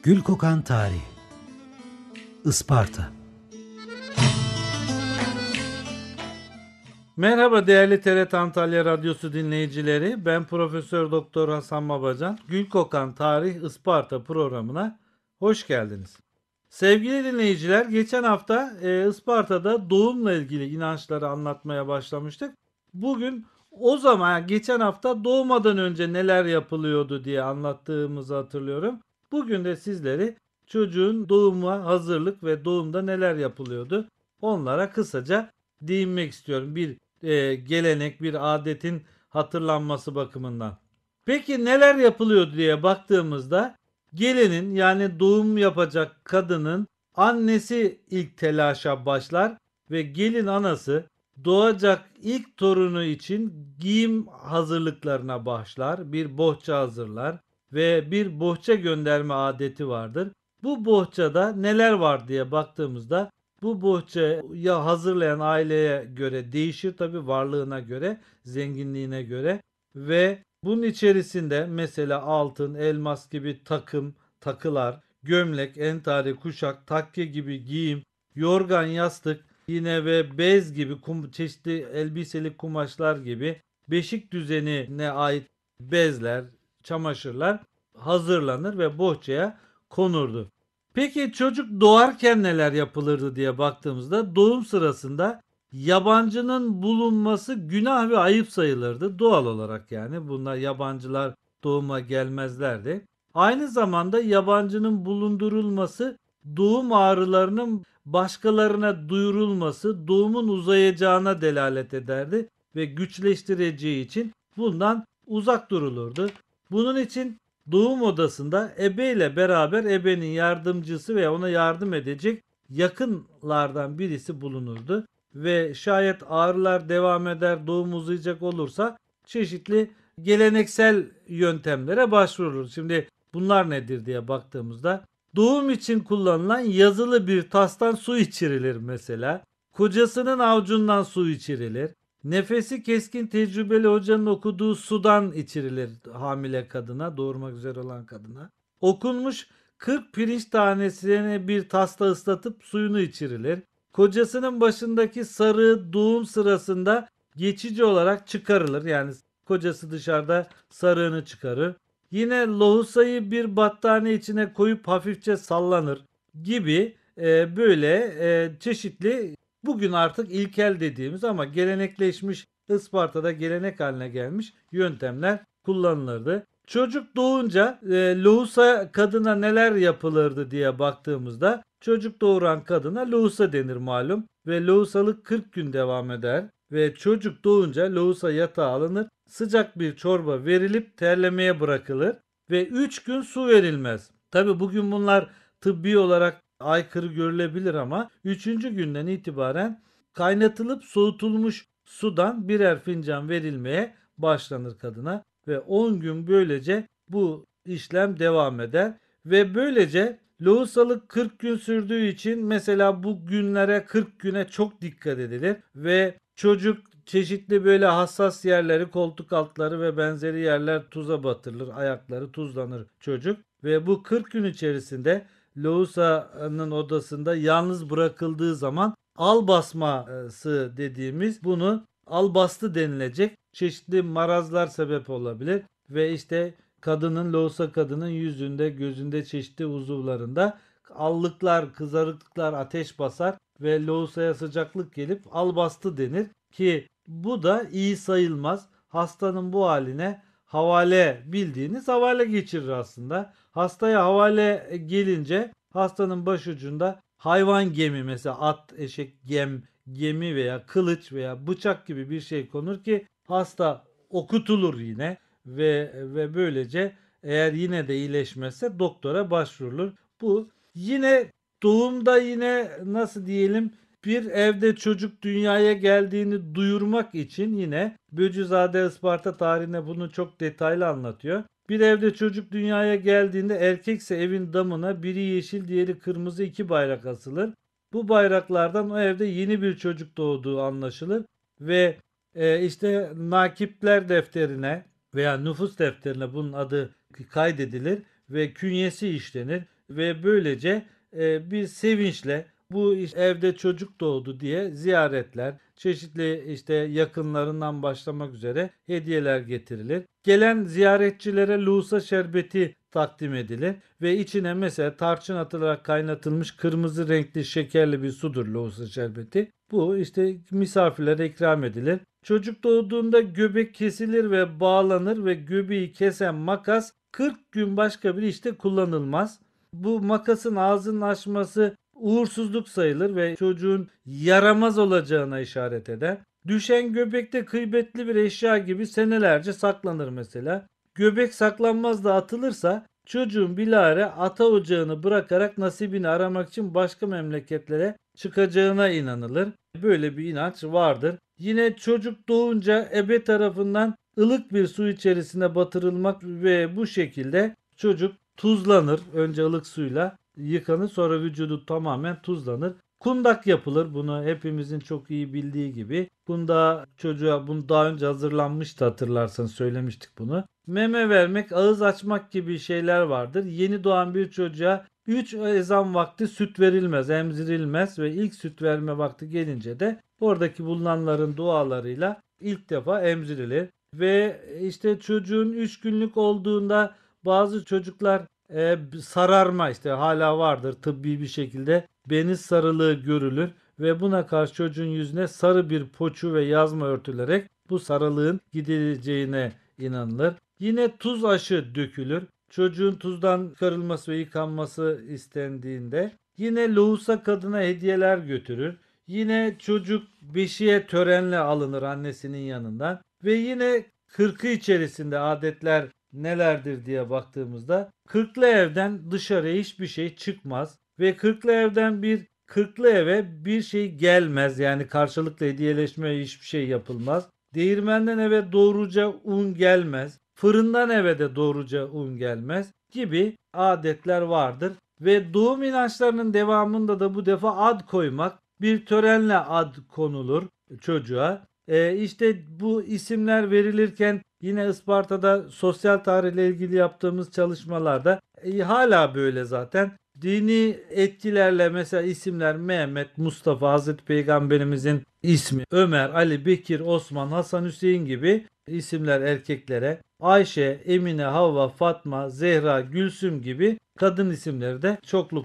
Gül kokan tarih. Isparta. Merhaba değerli TRT Antalya Radyosu dinleyicileri. Ben Profesör Doktor Hasan Babacan. Gül Kokan Tarih Isparta programına hoş geldiniz. Sevgili dinleyiciler, geçen hafta Isparta'da doğumla ilgili inançları anlatmaya başlamıştık. Bugün o zaman geçen hafta doğmadan önce neler yapılıyordu diye anlattığımızı hatırlıyorum. Bugün de sizleri çocuğun doğuma hazırlık ve doğumda neler yapılıyordu onlara kısaca değinmek istiyorum. Bir gelenek, bir adetin hatırlanması bakımından. Peki neler yapılıyordu diye baktığımızda gelinin yani doğum yapacak kadının annesi ilk telaşa başlar ve gelin anası doğacak ilk torunu için giyim hazırlıklarına başlar. Bir bohça hazırlar ve bir bohça gönderme adeti vardır. Bu bohçada neler var diye baktığımızda bu bohçayı hazırlayan aileye göre değişir tabi, varlığına göre, zenginliğine göre ve bunun içerisinde mesela altın, elmas gibi takılar, gömlek, entari, kuşak, takke gibi giyim, yorgan, yastık, yine ve bez gibi çeşitli elbiselik kumaşlar gibi beşik düzenine ait bezler, çamaşırlar hazırlanır ve bohçaya konurdu. Peki çocuk doğarken neler yapılırdı diye baktığımızda doğum sırasında yabancının bulunması günah ve ayıp sayılırdı. Doğal olarak yani bunlar yabancılar doğuma gelmezlerdi. Aynı zamanda yabancının bulundurulması doğum ağrılarının başkalarına duyurulması doğumun uzayacağına delalet ederdi ve güçleştireceği için bundan uzak durulurdu. Bunun için doğum odasında ebe ile beraber ebenin yardımcısı veya ona yardım edecek yakınlardan birisi bulunurdu. Ve şayet ağrılar devam eder, doğum uzayacak olursa çeşitli geleneksel yöntemlere başvurulur. Şimdi bunlar nedir diye baktığımızda doğum için kullanılan yazılı bir tastan su içirilir mesela. Kocasının avucundan su içirilir. Nefesi keskin tecrübeli hocanın okuduğu sudan içirilir hamile kadına, doğurmak üzere olan kadına. Okunmuş 40 pirinç tanesini bir tasta ıslatıp suyunu içirilir. Kocasının başındaki sarığı doğum sırasında geçici olarak çıkarılır. Yani kocası dışarıda sarığını çıkarır. Yine lohusayı bir battaniye içine koyup hafifçe sallanır gibi böyle çeşitli bugün artık ilkel dediğimiz ama gelenekleşmiş, Isparta'da gelenek haline gelmiş yöntemler kullanılırdı. Çocuk doğunca lohusa kadına neler yapılırdı diye baktığımızda çocuk doğuran kadına lohusa denir malum ve lohusalık 40 gün devam eder ve çocuk doğunca lohusa yatağa alınır, sıcak bir çorba verilip terlemeye bırakılır ve 3 gün su verilmez. Tabi bugün bunlar tıbbi olarak aykırı görülebilir ama 3. günden itibaren kaynatılıp soğutulmuş sudan birer fincan verilmeye başlanır kadına ve 10 gün böylece bu işlem devam eder ve böylece lohusalık 40 gün sürdüğü için mesela bu günlere 40 güne çok dikkat edilir ve çocuk çeşitli böyle hassas yerleri, koltuk altları ve benzeri yerler tuza batırılır, ayakları tuzlanır çocuk ve bu 40 gün içerisinde Lohusa'nın odasında yalnız bırakıldığı zaman al basması dediğimiz, bunu al bastı denilecek çeşitli marazlar sebep olabilir ve işte Lohusa kadının yüzünde, gözünde, çeşitli uzuvlarında allıklar, kızarıklıklar, ateş basar ve lohusaya sıcaklık gelip al bastı denir ki bu da iyi sayılmaz. Hastanın bu haline havale, bildiğiniz havale geçirir aslında. Hastaya havale gelince hastanın başucunda hayvan gemi, mesela at, eşek, gemi veya kılıç veya bıçak gibi bir şey konur ki hasta okutulur yine ve böylece eğer yine de iyileşmezse doktora başvurulur. Bu yine doğumda yine nasıl diyelim bir evde çocuk dünyaya geldiğini duyurmak için yine Böcüzade Isparta tarihine bunu çok detaylı anlatıyor. Bir evde çocuk dünyaya geldiğinde erkekse evin damına biri yeşil diğeri kırmızı 2 bayrak asılır. Bu bayraklardan o evde yeni bir çocuk doğduğu anlaşılır ve işte nakipler defterine veya nüfus defterine bunun adı kaydedilir ve künyesi işlenir ve böylece bir sevinçle bu evde çocuk doğdu diye ziyaretler, çeşitli işte yakınlarından başlamak üzere hediyeler getirilir. Gelen ziyaretçilere Lusa şerbeti takdim edilir ve içine mesela tarçın atılarak kaynatılmış kırmızı renkli şekerli bir sudur Lusa şerbeti. Bu işte misafirlere ikram edilir. Çocuk doğduğunda göbek kesilir ve bağlanır ve göbeği kesen makas 40 gün başka bir işte kullanılmaz. Bu makasın ağzının açması uğursuzluk sayılır ve çocuğun yaramaz olacağına işaret eder. Düşen göbekte kıymetli bir eşya gibi senelerce saklanır mesela. Göbek saklanmaz da atılırsa çocuğun bilahare ata ocağını bırakarak nasibini aramak için başka memleketlere çıkacağına inanılır. Böyle bir inanç vardır. Yine çocuk doğunca ebe tarafından ılık bir su içerisine batırılmak ve bu şekilde çocuk tuzlanır. Önce ılık suyla yıkanır, sonra vücudu tamamen tuzlanır. Kundak yapılır. Bunu hepimizin çok iyi bildiği gibi. Bunda çocuğa bunu daha önce hazırlanmıştı, hatırlarsanız söylemiştik bunu. Meme vermek, ağız açmak gibi şeyler vardır. Yeni doğan bir çocuğa 3 ezan vakti süt verilmez, emzirilmez ve ilk süt verme vakti gelince de oradaki bulunanların dualarıyla ilk defa emzirilir. Ve işte çocuğun 3 günlük olduğunda bazı çocuklar sararma işte hala vardır tıbbi bir şekilde beniz sarılığı görülür ve buna karşı çocuğun yüzüne sarı bir poçu ve yazma örtülerek bu sarılığın gidileceğine inanılır. Yine tuz aşı dökülür. Çocuğun tuzdan çıkarılması ve yıkanması istendiğinde yine lohusa kadına hediyeler götürür. Yine çocuk beşiğe törenle alınır annesinin yanından ve yine kırkı içerisinde adetler nelerdir diye baktığımızda kırklı evden dışarıya hiçbir şey çıkmaz ve kırklı evden bir kırklı eve bir şey gelmez, yani karşılıklı hediyeleşme hiçbir şey yapılmaz. Değirmenden eve doğruca un gelmez. Fırından eve de doğruca un gelmez gibi adetler vardır. Ve doğum inançlarının devamında da bu defa ad koymak, bir törenle ad konulur çocuğa. İşte bu isimler verilirken yine Isparta'da sosyal tarihle ilgili yaptığımız çalışmalarda hala böyle zaten. Dini etkilerle mesela isimler Mehmet, Mustafa, Hazreti Peygamberimizin ismi, Ömer, Ali, Bekir, Osman, Hasan, Hüseyin gibi isimler erkeklere, Ayşe, Emine, Havva, Fatma, Zehra, Gülsüm gibi kadın isimleri de çokluk